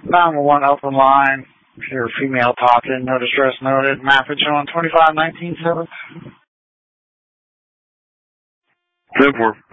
911 open line. Your female talking, no distress noted. Message on 2519 7. 10-4.